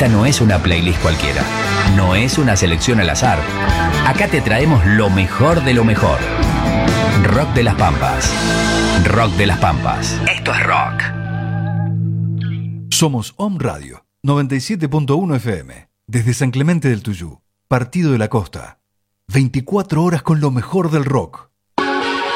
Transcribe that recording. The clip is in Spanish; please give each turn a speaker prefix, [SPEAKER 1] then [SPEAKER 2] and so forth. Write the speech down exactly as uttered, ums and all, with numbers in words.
[SPEAKER 1] Esta no es una playlist cualquiera. No es una selección al azar. Acá te traemos lo mejor de lo mejor. Rock de las Pampas. Rock de las Pampas. Esto es rock.
[SPEAKER 2] Somos Om Radio, noventa y siete punto uno F M. Desde San Clemente del Tuyú, Partido de la Costa. veinticuatro horas con lo mejor del rock.